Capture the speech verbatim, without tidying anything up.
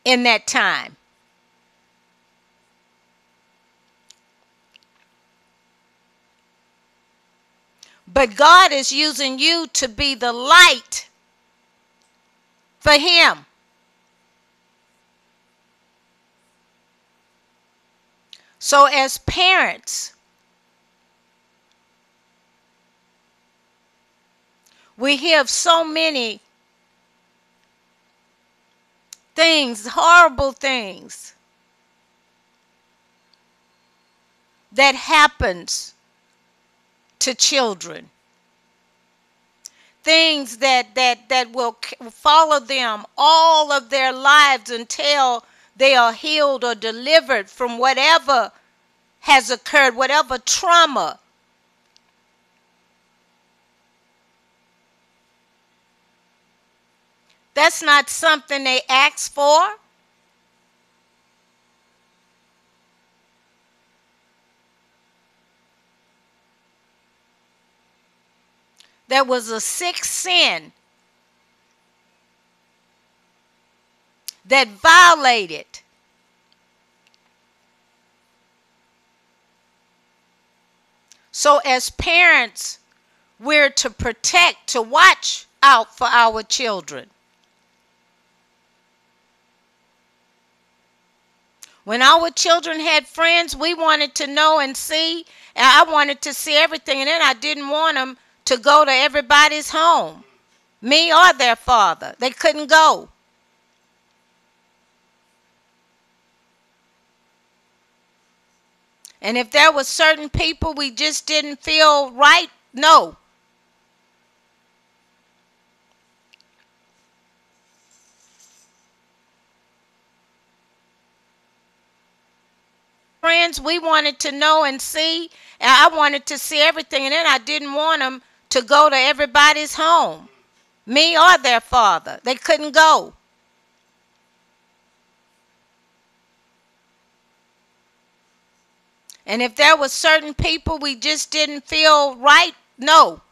in that time. But God is using you to be the light for him. So as parents, we hear of so many things, horrible things that happens to children. Things that, that, that will follow them all of their lives until they are healed or delivered from whatever has occurred, whatever trauma. That's not something they ask for. There was a sixth sin that violated So as parents, we're to protect, to watch out for our children. When our children had friends, we wanted to know and see. And I wanted to see everything. And then I didn't want them to go to everybody's home, me or their father. They couldn't go. And if there were certain people we just didn't feel right, no. Friends, we wanted to know and see. And I wanted to see everything. And then I didn't want them to go to everybody's home, me or their father. They couldn't go. And if there were certain people we just didn't feel right, no.